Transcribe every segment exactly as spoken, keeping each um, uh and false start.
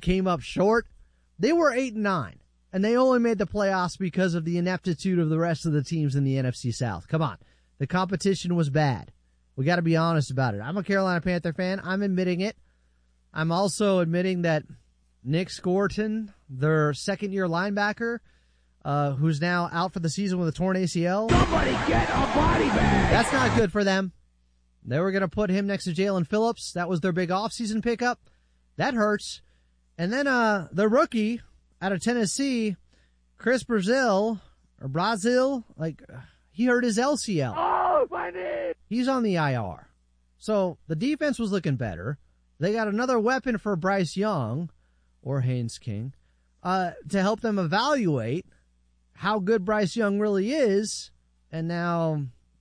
came up short. They were eight and nine, and they only made the playoffs because of the ineptitude of the rest of the teams in the N F C South. Come on. The competition was bad. We got to be honest about it. I'm a Carolina Panther fan. I'm admitting it. I'm also admitting that Nick Scorton, their second-year linebacker, uh, who's now out for the season with a torn A C L. Somebody get a body bag! That's not good for them. They were going to put him next to Jalen Phillips. That was their big offseason pickup. That hurts. And then uh, the rookie out of Tennessee, Chris Brazil, or Brazil, like, he hurt his L C L. Oh, my knee! He's on the I R. So the defense was looking better. They got another weapon for Bryce Young, or Haynes King, uh, to help them evaluate how good Bryce Young really is. And now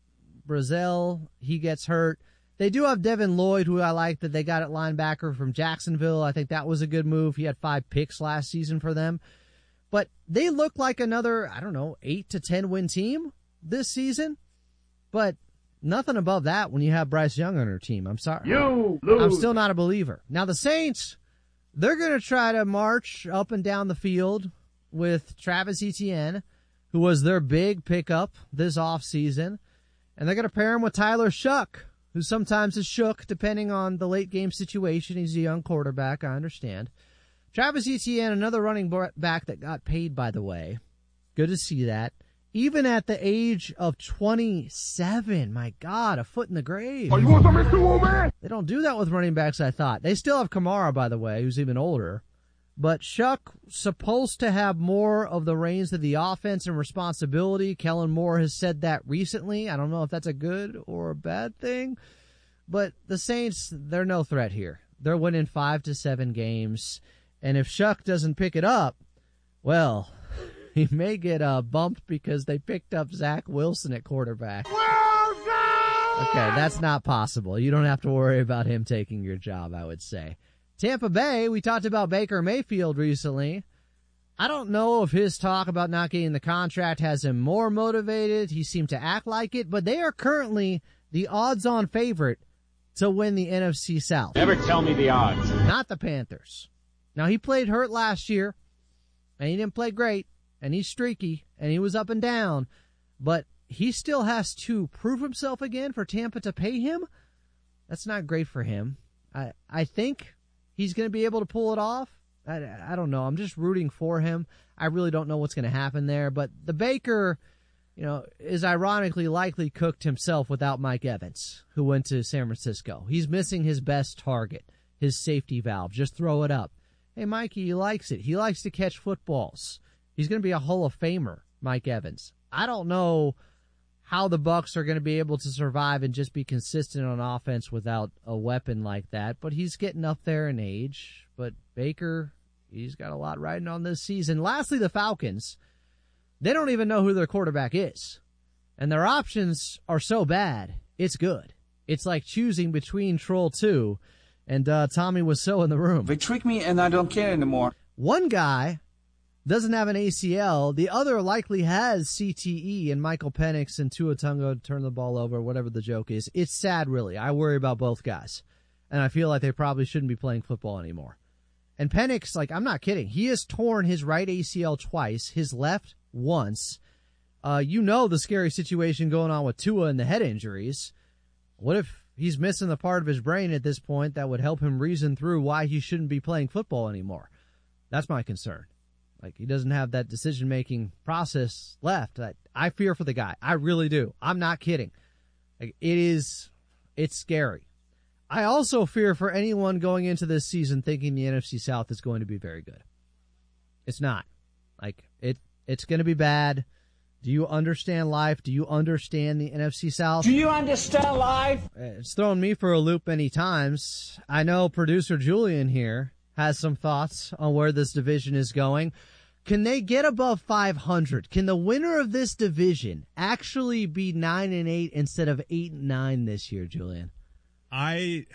Brazil, he gets hurt. They do have Devin Lloyd, who I like that they got at linebacker from Jacksonville. I think that was a good move. He had five picks last season for them. But they look like another, I don't know, eight to ten win team this season. But nothing above that when you have Bryce Young on your team. I'm sorry. You lose. I'm still not a believer. Now the Saints, they're going to try to march up and down the field with Travis Etienne, who was their big pickup this offseason. And they're going to pair him with Tyler Shuck, who sometimes is shook depending on the late game situation. He's a young quarterback, I understand. Travis Etienne, another running back that got paid, by the way. Good to see that. Even at the age of twenty-seven, my God, a foot in the grave. Oh, you want some Mister Woman? They don't do that with running backs, I thought. They still have Kamara, by the way, who's even older. But Shuck supposed to have more of the reins of the offense and responsibility. Kellen Moore has said that recently. I don't know if that's a good or a bad thing. But the Saints, they're no threat here. They're winning five to seven games. And if Shuck doesn't pick it up, well, he may get uh, bumped because they picked up Zach Wilson at quarterback. Wilson! Okay, that's not possible. You don't have to worry about him taking your job, I would say. Tampa Bay, we talked about Baker Mayfield recently. I don't know if his talk about not getting the contract has him more motivated. He seemed to act like it, but they are currently the odds-on favorite to win the N F C South. Never tell me the odds. Not the Panthers. Now, he played hurt last year, and he didn't play great, and he's streaky, and he was up and down, but he still has to prove himself again for Tampa to pay him. That's not great for him. I, I think he's going to be able to pull it off. I, I don't know. I'm just rooting for him. I really don't know what's going to happen there. But the Baker, you know, is ironically likely cooked himself without Mike Evans, who went to San Francisco. He's missing his best target, his safety valve. Just throw it up. Hey, Mikey, he likes it. He likes to catch footballs. He's going to be a Hall of Famer, Mike Evans. I don't know how the Bucs are going to be able to survive and just be consistent on offense without a weapon like that. But he's getting up there in age. But Baker, he's got a lot riding on this season. Lastly, the Falcons. They don't even know who their quarterback is. And their options are so bad, it's good. It's like choosing between Troll two and uh, Tommy Wiseau in the room. They trick me and I don't care anymore. One guy doesn't have an A C L. The other likely has C T E, and Michael Penix and Tua Tungo turn the ball over, whatever the joke is. It's sad, really. I worry about both guys. And I feel like they probably shouldn't be playing football anymore. And Penix, like, I'm not kidding. He has torn his right A C L twice, his left once. Uh, you know the scary situation going on with Tua and the head injuries. What if he's missing the part of his brain at this point that would help him reason through why he shouldn't be playing football anymore? That's my concern. Like, he doesn't have that decision-making process left. I, I fear for the guy. I really do. I'm not kidding. Like, it is, it's scary. I also fear for anyone going into this season thinking the N F C South is going to be very good. It's not. Like, it, it's going to be bad. Do you understand life? Do you understand the N F C South? Do you understand life? It's thrown me for a loop many times. I know producer Julian here has some thoughts on where this division is going. Can they get above five hundred? Can the winner of this division actually be nine and eight instead of eight and nine this year, Julian? I,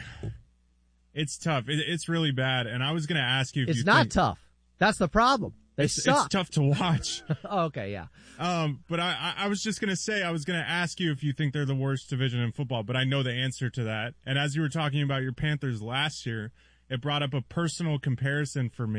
it's tough. It, it's really bad. And I was going to ask you if it's you not think, tough. That's the problem. They it's, suck. It's tough to watch. Oh, okay, yeah. Um, but I, I was just going to say, I was going to ask you if you think they're the worst division in football, but I know the answer to that. And as you were talking about your Panthers last year, it brought up a personal comparison for me.